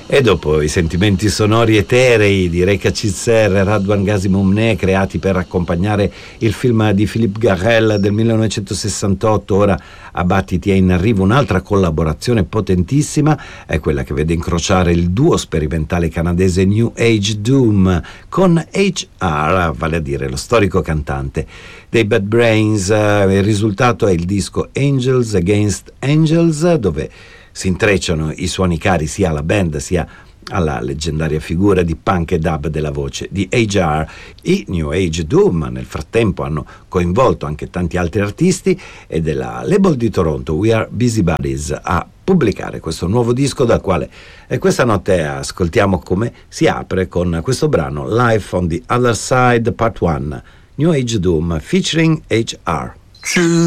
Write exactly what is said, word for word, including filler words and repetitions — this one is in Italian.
E dopo i sentimenti sonori eterei di Rekha Chitser e Radwan Ghazi-Mumne, creati per accompagnare il film di Philippe Garrel del millenovecentosessantotto, ora a battiti è in arrivo un'altra collaborazione potentissima, è quella che vede incrociare il duo sperimentale canadese New Age Doom con H R, vale a dire lo storico cantante dei Bad Brains. Il risultato è il disco Angels Against Angels, dove si intrecciano i suoni cari sia alla band sia alla leggendaria figura di punk e dub della voce di H R. I New Age Doom nel frattempo hanno coinvolto anche tanti altri artisti ed è la label di Toronto We Are Busybodies a pubblicare questo nuovo disco, dal quale e questa notte ascoltiamo come si apre con questo brano Life on the Other Side Part one, New Age Doom featuring H R.